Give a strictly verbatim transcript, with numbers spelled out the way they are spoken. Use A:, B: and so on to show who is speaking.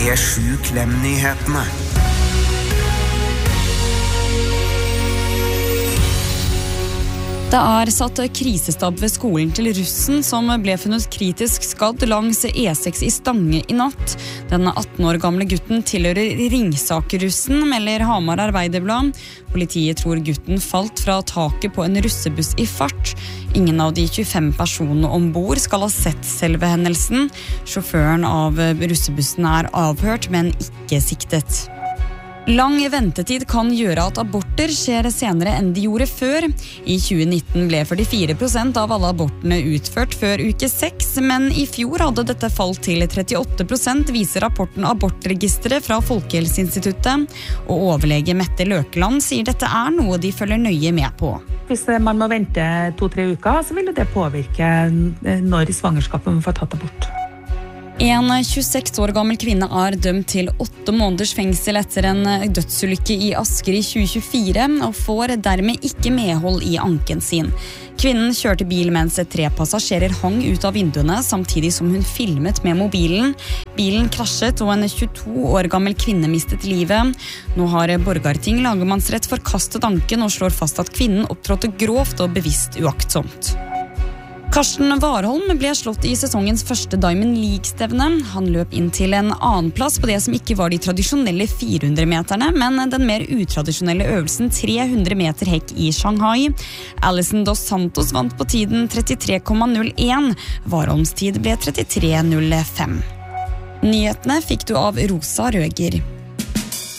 A: er sju Klem-nyhetene.
B: Det er satt krisestab ved skolen til russen som ble funnet kritisk skadd langs E seks i Stange i natt. Den atten år gamle gutten tilhører Ringsaker-russen, melder Hamar Arbeiderblad. Politiet tror gutten falt fra taket på en russebuss i fart. Ingen av de tjuefem personene ombord skal ha sett selve hendelsen. Sjåføren av russebussen er avhørt, men ikke siktet. Lang ventetid kan gjøre at aborter skjer senere enn de gjorde før. I tjue nitten ble førtifire prosent av alle abortene utført før uke seks, men i fjor hadde dette falt til trettiåtte prosent, viser rapporten Abortregisteret fra Folkehelseinstituttet. Og overlege Mette Løkeland sier dette er noe de følger nøye med på.
C: Hvis man må vente to-tre uker, så vil det påvirke når svangerskapet må få tatt abort.
B: En tjueseks år gammel kvinne er dømt til åtte måneders fengsel etter en dødsulykke i Asker i tjue tjuefire, og får dermed ikke medhold i anken sin. Kvinnen kjørte bil mens tre passasjerer hang ut av vinduene, samtidig som hun filmet med mobilen. Bilen krasjet, og en tjueto år gammel kvinne mistet livet. Nå har Borgarting lagmannsrett forkastet anken og slår fast at kvinnen opptrådte grovt og bevisst uaktsomt. Karsten Warholm ble slått i sesongens første Diamond League-stevne. Han løp inn til en annen plass på det som ikke var de tradisjonelle fire hundre meterne, men den mer utradisjonelle øvelsen tre hundre meter hekk i Shanghai. Alison Dos Santos vant på tiden trettitre komma null en. Warholms tid ble trettitre null fem. Nyhetene fikk du av Rosa Røger.